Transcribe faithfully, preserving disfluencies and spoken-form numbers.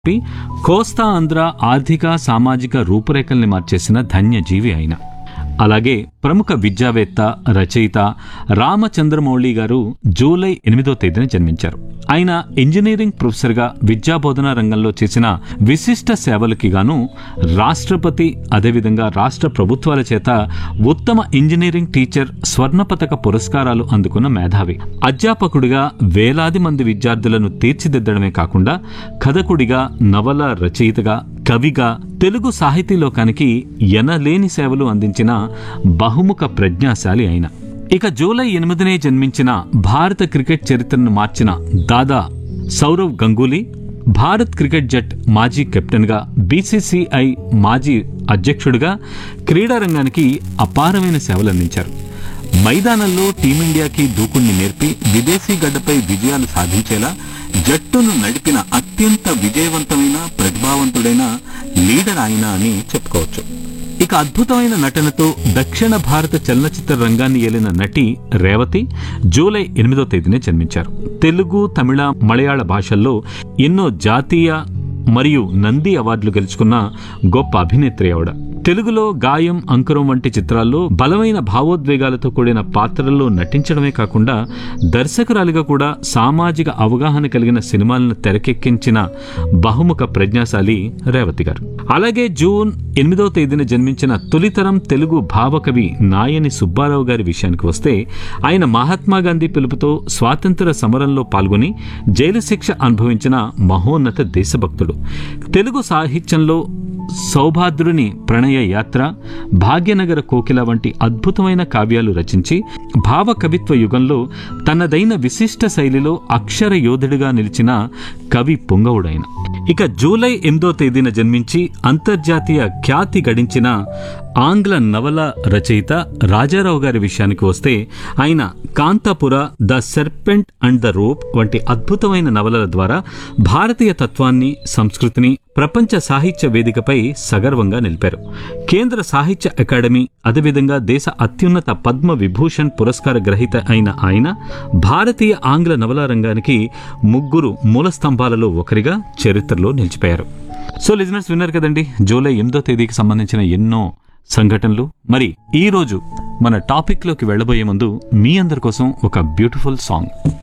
కోస్తా ఆంధ్ర ఆర్థిక సామాజిక రూపురేఖల్ని మార్చేసిన ధన్యజీవి ఆయన. అలాగే ప్రముఖ విద్యావేత్త, రచయిత రామచంద్రమౌళి గారు జూలై ఎనిమిదో తేదీన జన్మించారు. ఆయన ఇంజనీరింగ్ ప్రొఫెసర్గా విద్యాబోధన రంగంలో చేసిన విశిష్ట సేవలకి గాను రాష్ట్రపతి, అదేవిధంగా రాష్ట్ర ప్రభుత్వాల చేత ఉత్తమ ఇంజనీరింగ్ టీచర్ స్వర్ణ పతక పురస్కారాలు అందుకున్న మేధావి. అధ్యాపకుడిగా వేలాది మంది విద్యార్థులను తీర్చిదిద్దడమే కాకుండా కథకుడిగా, నవల రచయితగా, కవిగా తెలుగు సాహితీ లోకానికి ఎనలేని సేవలు అందించిన బహుముఖ ప్రజ్ఞాశాలి ఆయన. ఇక జూలై ఎనిమిదినే జన్మించిన భారత క్రికెట్ చరిత్రను మార్చిన దాదా సౌరవ్ గంగూలీ, భారత్ క్రికెట్ జట్ మాజీ కెప్టెన్గా, బీసీసీఐ మాజీ అధ్యక్షుడిగా క్రీడా రంగానికి అపారమైన సేవలందించారు. మైదానంలో టీమిండియాకి దూకుణ్ణి నేర్పి విదేశీ గడ్డపై విజయాలు సాధించేలా జట్టును నడిపిన అత్యంత విజయవంతమైన, ప్రతిభావంతుడైన లీడర్ ఆయన అని చెప్పుకోవచ్చు. ఇక అద్భుతమైన నటనతో దక్షిణ భారత చలనచిత్ర రంగాన్ని ఏలిన నటి రేవతి జూలై ఎనిమిదో తేదీనే జన్మించారు. తెలుగు, తమిళ, మలయాళ భాషల్లో ఎన్నో జాతీయ మరియు నంది అవార్డులు గెలుచుకున్న గొప్ప అభినేత్రి ఆవిడ. తెలుగులో గాయం, అంకురం వంటి చిత్రాల్లో బలమైన భావోద్వేగాలతో కూడిన పాత్రల్లో నటించడమే కాకుండా దర్శకురాలిగా కూడా సామాజిక అవగాహన కలిగిన సినిమాలను తెరకెక్కించిన బహుముఖ ప్రజ్ఞాశాలి రేవతి గారు. అలాగే జూన్ ఎనిమిదవ తేదీన జన్మించిన తొలితరం తెలుగు భావకవి నాయని సుబ్బారావు గారి విషయానికి వస్తే, ఆయన మహాత్మాగాంధీ పిలుపుతో స్వాతంత్ర సమరంలో పాల్గొని జైలు శిక్ష అనుభవించిన మహోన్నత దేశభక్తుడు. తెలుగు సాహిత్యంలో సౌభాద్రుని ప్రణయ యాత్ర, భాగ్యనగర కోకిల వంటి అద్భుతమైన కావ్యాలు రచించి భావ కవిత్వ యుగంలో తనదైన విశిష్ట శైలిలో అక్షర యోధుడిగా నిలిచిన కవి పొంగవుడైన. ఇక జూలై ఎనిమిదో తేదీన జన్మించి అంతర్జాతీయ ఖ్యాతి గడించిన ఆంగ్ల నవల రచయిత రాజారావు గారి విషయానికి వస్తే, ఆయన కాంతాపుర, ద సెర్పెంట్ అండ్ ద రోప్ వంటి అద్భుతమైన నవలల ద్వారా భారతీయ తత్వాన్ని, సంస్కృతిని ప్రపంచ సాహిత్య వేదికపై సగర్వంగా నిలిపారు. కేంద్ర సాహిత్య అకాడమీ, అదేవిధంగా దేశ అత్యున్నత పద్మ విభూషణ్ పురస్కార గ్రహీత అయిన ఆయన భారతీయ ఆంగ్ల నవలా రంగానికి ముగ్గురు మూల స్తంభాలలో ఒకరిగా చరిత్రలో నిలిచిపోయారు. సో లిజనర్స్, విన్నారు కదండి జూలై ఎనిమిదో తేదీకి సంబంధించిన ఎన్నో సంఘటనలు. మరి ఈ రోజు మన టాపిక్ లోకి వెళ్లబోయే ముందు మీ అందరి కోసం ఒక బ్యూటిఫుల్ సాంగ్.